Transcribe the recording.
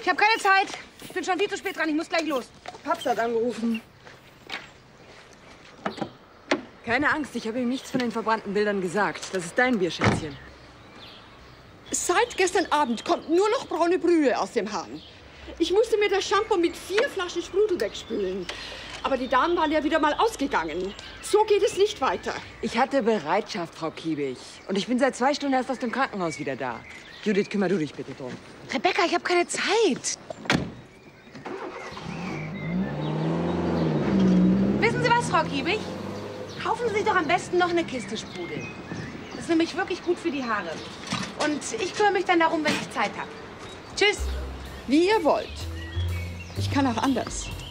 Ich habe keine Zeit. Ich bin schon viel zu spät dran. Ich muss gleich los. Papst hat angerufen. Keine Angst, ich habe ihm nichts von den verbrannten Bildern gesagt. Das ist dein Bier, Schätzchen. Seit gestern Abend kommt nur noch braune Brühe aus dem Hahn. Ich musste mir das Shampoo mit 4 Flaschen Sprudel wegspülen. Aber die Damen waren ja wieder mal ausgegangen. So geht es nicht weiter. Ich hatte Bereitschaft, Frau Kiebig. Und ich bin seit 2 Stunden erst aus dem Krankenhaus wieder da. Judith, kümmer du dich bitte drum. Rebecca, ich habe keine Zeit. Wissen Sie was, Frau Kiebig? Kaufen Sie sich doch am besten noch eine Kiste Sprudel. Das ist nämlich wirklich gut für die Haare. Und ich kümmere mich dann darum, wenn ich Zeit habe. Tschüss. Wie ihr wollt. Ich kann auch anders.